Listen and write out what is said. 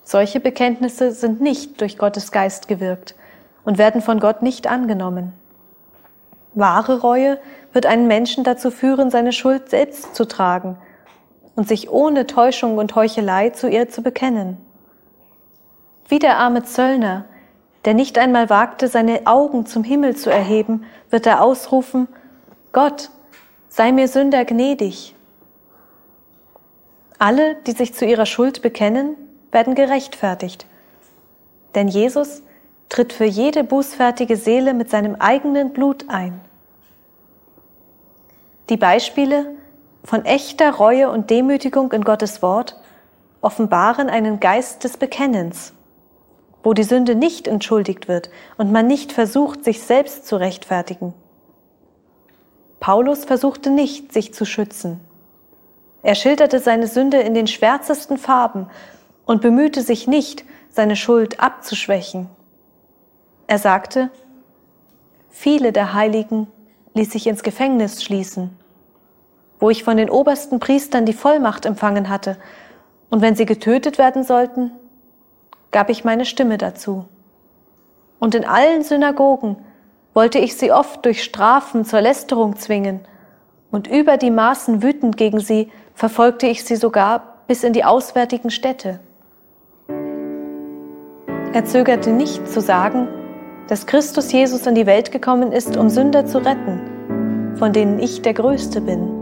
Solche Bekenntnisse sind nicht durch Gottes Geist gewirkt und werden von Gott nicht angenommen. Wahre Reue wird einen Menschen dazu führen, seine Schuld selbst zu tragen und sich ohne Täuschung und Heuchelei zu ihr zu bekennen. Wie der arme Zöllner, der nicht einmal wagte, seine Augen zum Himmel zu erheben, wird er ausrufen: Gott, sei mir Sünder gnädig. Alle, die sich zu ihrer Schuld bekennen, werden gerechtfertigt. Denn Jesus tritt für jede bußfertige Seele mit seinem eigenen Blut ein. Die Beispiele von echter Reue und Demütigung in Gottes Wort offenbaren einen Geist des Bekennens, wo die Sünde nicht entschuldigt wird und man nicht versucht, sich selbst zu rechtfertigen. Paulus versuchte nicht, sich zu schützen. Er schilderte seine Sünde in den schwärzesten Farben und bemühte sich nicht, seine Schuld abzuschwächen. Er sagte: Viele der Heiligen ließ ich ins Gefängnis schließen, wo ich von den obersten Priestern die Vollmacht empfangen hatte, und wenn sie getötet werden sollten, gab ich meine Stimme dazu. Und in allen Synagogen wollte ich sie oft durch Strafen zur Lästerung zwingen, und über die Maßen wütend gegen sie verfolgte ich sie sogar bis in die auswärtigen Städte. Er zögerte nicht zu sagen, dass Christus Jesus in die Welt gekommen ist, um Sünder zu retten, von denen ich der Größte bin.